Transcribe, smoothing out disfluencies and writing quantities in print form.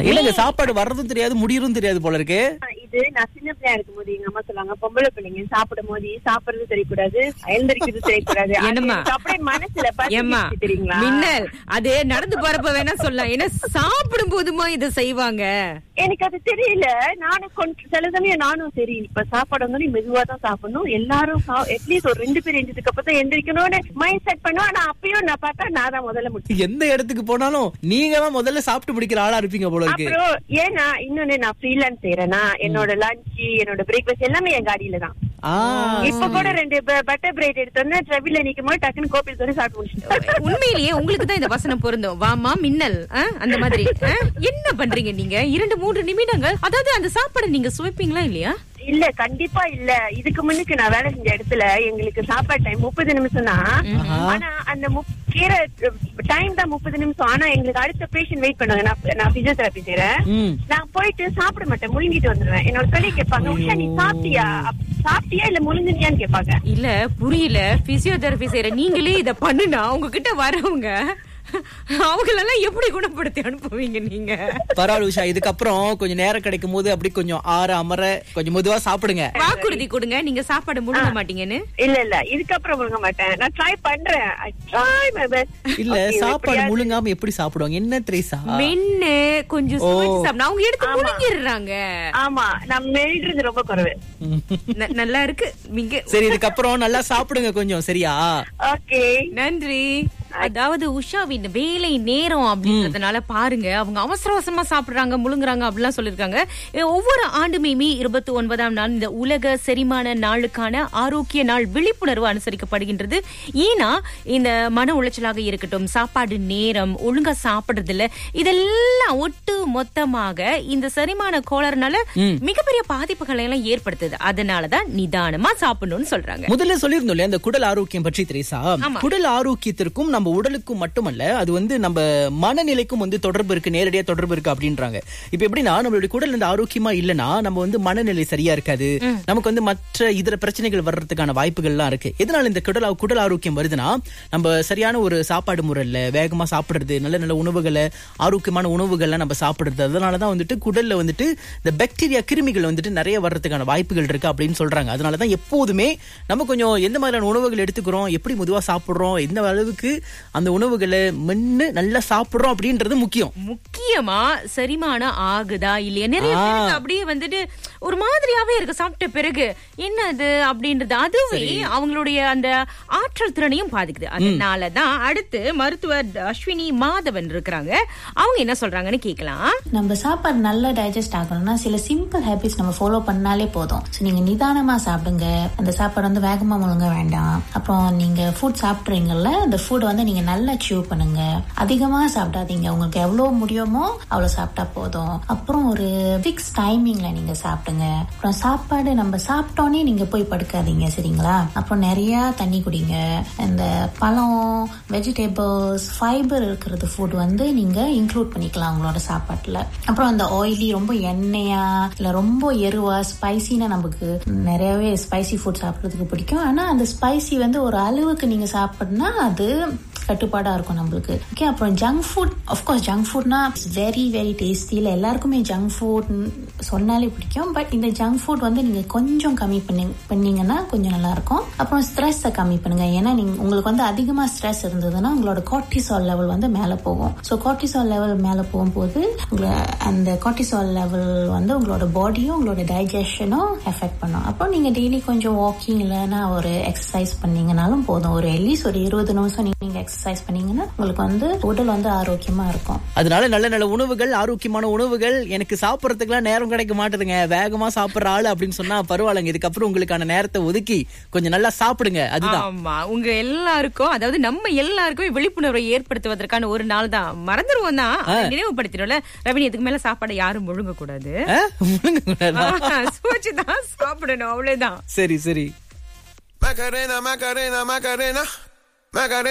இல்லங்க, சாப்பாடு வர்றதும் தெரியாது முடியறதும் தெரியாது போல இருக்கு. இது நான் சின்ன பிள்ளையா இருக்கும் போது எங்க அம்மா சொல்லுவாங்க, பொம்பளை பிள்ளைங்க சாப்பிடும் போது சாப்பிடுறது தெரியக்கூடாது, எழுந்திருக்கிறது தெரியக்கூடாது. அப்படியே மனசுல தெரியுங்களா மின்னல்? அது நடந்து போறப்ப வேணா சொல்லலாம், ஏன்னா சாப்பிடும் போதுமா இதை செய்வாங்க. எனக்கு அது தெரியல. நானும் சில சமயம் நானும் சரி இப்ப சாப்பாடு வந்து மெதுவா தான் சாப்பிடணும், எல்லாரும் அட்லீஸ்ட் ஒரு 2 பேர் எந்திரிச்சதுக்கு அப்புறம் தான் எந்திரிக்கணும்னு மைண்ட் செட் பண்ணுவேன். ஆனா அப்பயும் நான் பார்த்தா நான் தான் முதல்ல முடியும். எந்த இடத்துக்கு போனாலும் நீங்க தான் முதல்ல சாப்பிட்டு முடிக்கிற ஆளா இருப்பீங்க போல இருக்கு. அப்புறம் ஏன்னா இன்னொன்னு நான் ஃப்ரீலான்ஸ் செய்யறேன்னா என்னோட லஞ்ச் என்னோட பிரேக்ஃபாஸ்ட் எல்லாமே என் காடியில தான். இப்ப கூட 2 பட்டர் பிரெட் எடுத்து வந்து டிராவல்ல நிக்கும் போது டக்குன்னு கோபில் சொல்லி சாப்பிட்டு முடிச்சிட்டேன். உண்மையிலேயே உங்களுக்கு தான் இந்த வசனம் பொருந்தும். வாமா மின்னல் அந்த மாதிரி. என்ன பண்றீங்க நீங்க 2-3 நிமிடங்கள்? அதாவது அந்த சாப்பாடு நீங்க சுவைப்பீங்களா இல்லையா? இல்ல, கண்டிப்பா இல்ல. இதுக்கு முன்னுக்கு நான் வேலை செஞ்ச இடத்துல எங்களுக்கு சாப்பாடு டைம் 30 நிமிஷம் தான். ஆனா அந்த டைம் தான் 30 நிமிஷம். ஆனா எங்களுக்கு அடுத்த பேஷண்ட் வெயிட் பண்ணுவாங்க. நான் பிசியோதெரபி செய்யறேன். நான் போயிட்டு சாப்பிட மாட்டேன், முழுங்கிட்டு வந்துருவேன். என்னோட சொல்லி கேட்பாங்க, உஷா நீ சாப்பிட்டியா இல்ல முழுங்கிட்டியான்னு கேட்பாங்க. இல்ல புரியல, பிசியோதெரபி செய்யற நீங்களே இத பண்ணுனா உங்ககிட்ட வரவங்க அவங்களெல்லாம் எப்படி குணப்படுத்தி அனுப்புவீங்க நீங்க? பரவாயில்ல உஷா, இதுக்கப்புறம் கொஞ்சம் நேரம் கிடைக்கும் போது அப்படி கொஞ்சம் அமர கொஞ்சம் மெதுவா சாப்பிடுங்க. வாக்குறுதி கொடுங்க, நீங்க சாப்பாடு முழுங்க மாட்டீங்கன்னு. இல்ல இதுக்கப்புறம் முழுங்க மாட்டேன். நான் ட்ரை பண்றேன். இல்ல சாப்பாடு முழுங்காம எப்படி சாப்பிடுவாங்க? என்ன திரேசா மென்னு கொஞ்சம் சாப்பிடணும், அவங்க எடுத்து முழுங்கிடுறாங்க. ஆமா, நான் மெல்றது ரொம்ப குறைவு. நல்லா இருக்கு. சரி, இதுக்கப்புறம் நல்லா சாப்பிடுங்க கொஞ்சம், சரியா? ஓகே, நன்றி. அதாவது உஷாவின் வேலை நேரம் அப்படின்றதுனால பாருங்க, அவங்க அவசர அவசரமா சாப்பிடுறாங்க, முழுங்குறாங்க அப்படிலாம் சொல்லிருக்காங்க. ஒவ்வொரு ஆண்டுமே மே 29ஆம் நாள் இந்த உலக செரிமான நாளுக்கான ஆரோக்கிய நாள் விழிப்புணர்வு அனுசரிக்கப்படுகின்றது. ஏன்னா இந்த மன உளைச்சலாக இருக்கட்டும், சாப்பாடு நேரம், ஒழுங்கா சாப்பிடுறதுல இதெல்லாம் ஒட்டு மொத்தமாக இந்த செரிமான கோளாறுனால மிகப்பெரிய பாதிப்புகளை எல்லாம் ஏற்படுத்துது. அதனாலதான் நிதானமா சாப்பிடணும்னு சொல்றாங்க. முதல்ல சொல்லிருந்தோம் இல்லையா, இந்த குடல் ஆரோக்கியம் பற்றி திரேசா. குடல் ஆரோக்கியத்திற்கும் நம்ம உடலுக்கும் மட்டுமல்ல, அது வந்து நம்ம மனநிலைக்கும் வந்து தொடர்பு இருக்கு, நேரடியா தொடர்பு இருக்கு அப்படின்றாங்க. இப்ப எப்படின்னா, நம்மளுடைய குடல் வந்து ஆரோக்கியமா இல்லைன்னா நம்ம வந்து மனநிலை சரியா இருக்காது, நமக்கு வந்து மற்ற இதர பிரச்சனைகள் வர்றதுக்கான வாய்ப்புகள்லாம் இருக்கு. எதனால இந்த குடல் ஆரோக்கியம் வருதுன்னா, நம்ம சரியான ஒரு சாப்பாடு முறையில வேகமா சாப்பிடுறது, நல்ல நல்ல உணவுகளை, ஆரோக்கியமான உணவுகள்லாம் நம்ம சாப்பிடுறது, அதனாலதான் வந்துட்டு குடல்ல வந்துட்டு இந்த பாக்டீரியா கிருமிகள் வந்துட்டு நிறைய வர்றதுக்கான வாய்ப்புகள் இருக்கு அப்படின்னு சொல்றாங்க. அதனாலதான் எப்போதுமே நம்ம கொஞ்சம் எந்த மாதிரியான உணவுகள் எடுத்துக்கிறோம், எப்படி மெதுவா சாப்பிடுறோம், எந்த அளவுக்கு அந்த உணவுகளை மென்னு நல்லா சாப்பிடுறோம் அப்படின்றது முக்கியமா செரிமானம் ஆகுதா இல்லையா? நிறைய பேருக்கு அப்படியே வந்துட்டு ஒரு மாதிரியாவே இருக்கு சாப்பிட்ட பிறகு, என்ன அது அப்படின்றது, அதுவே அவங்களுடைய அந்த ஆற்றல் திறனையும் பாதிக்குது. அதனாலதான் அடுத்து மருத்துவர் அஸ்வினி மாதவன் இருக்கிறாங்க, அவங்க என்ன சொல்றாங்கன்னு கேட்கலாம். நம்ம சாப்பாடு நல்லா டைஜஸ்ட் ஆகணும்னா சில சிம்பிள் ஹேபிட்ஸ் நம்ம ஃபாலோ பண்ணாலே போதும். நீங்க நிதானமா சாப்பிடுங்க, அந்த சாப்பாடு வந்து வேகமா முழுங்க வேண்டாம். அப்புறம் நீங்க ஃபுட் சாப்பிடுறீங்கல்ல, அந்த ஃபுட் வந்து நீங்க நல்லா சியூ பண்ணுங்க, அதிகமா சாப்பிடாதீங்க, உங்களுக்கு எவ்வளவு முடியுமோ அவ்வளவு சாப்பிட்டா போதும். அப்புறம் ஒரு ஃபிக்ஸ் டைமிங்ல நீங்க சாப்பிடுங்க. அப்புறம் சாப்பாடு நம்ம சாப்பிட்டோன்னே நீங்க போய் படுக்காதீங்க, சரிங்களா? அப்புறம் நிறைய தண்ணி குடிங்க. இந்த பழம், வெஜிடபிள்ஸ், ஃபைபர் இருக்கிறது ஃபுட் வந்து நீங்க இன்க்ளூட் பண்ணிக்கலாம் உங்களோட சாப்பாட்டுல. அப்புறம் அந்த ஆயிலி, ரொம்ப எண்ணெயா இல்ல ரொம்ப எருவா ஸ்பைசினா, நமக்கு நிறையவே ஸ்பைசி ஃபுட் சாப்பிடுறதுக்கு பிடிக்கும். ஆனா அந்த ஸ்பைசி வந்து ஒரு அளவுக்கு நீங்க சாப்பிடுனா அது கட்டுப்பாடா இருக்கும் நம்மளுக்கு. ஓகே, அப்புறம் junk food, of course junk ஃபுட்னா very very tasty. இல்லை எல்லாருக்குமே ஜங்க் ஃபுட் சொன்னாலே பிடிக்கும். பட் இந்த ஜங்க் ஃபுட் வந்து நீங்க கொஞ்சம் கம்மி பண்ணீங்கன்னா கொஞ்சம் நல்லா இருக்கும். அப்புறம் ஸ்ட்ரெஸ்ஸை கம்மி பண்ணுங்க. ஏன்னா உங்களுக்கு வந்து அதிகமா ஸ்ட்ரெஸ் இருந்ததுன்னா உங்களோட கார்டிசால் லெவல் வந்து மேல போகும். ஸோ கார்டிசால் லெவல் மேல போகும்போது அந்த கார்டிசால் லெவல் வந்து உங்களோட பாடியும் உங்களோட டைஜஷனும் எஃபெக்ட் பண்ணும். அப்புறம் நீங்க டெய்லி கொஞ்சம் வாக்கிங் இல்லைன்னா ஒரு எக்ஸசைஸ் பண்ணீங்கன்னாலும் போதும். ஒரு அட்லீஸ்ட் ஒரு 20 நிமிஷம் நீங்க எக்ஸசைஸ் பண்ணீங்கன்னா உங்களுக்கு வந்து உடல் வந்து ஆரோக்கியமா இருக்கும். அதனால நல்ல நல்ல உணவுகள், ஆரோக்கியமான உணவுகள். எனக்கு சாப்பிடறதுக்குலாம் நேரம் கிடைக்க மாட்டேதுங்க, வேகமா சாப்பிடுற ஆளு அப்படின்னு சொன்னா பரவாயில்லைங்க. இதுக்கப்புறம் உங்களுக்கான நேரத்தை ஒதுக்கி கொஞ்சம் நல்லா சாப்பிடுங்க. அதுதான் உங்க எல்லாருக்கும், அதாவது நம்ம எல்லாருக்கும் விழிப்புணர்வை ஏற்படுத்துவதற்கான ஒரு நாள் தான். மறந்துருவோம் தான், நினைவுபடுத்திடும்ல. ரவினி, இதுக்கு மேல சாப்பாடு யாரும் முழுங்க கூடாது, சுவைச்சுதான் சாப்பிடணும், அவ்வளவுதான். சரி சரி.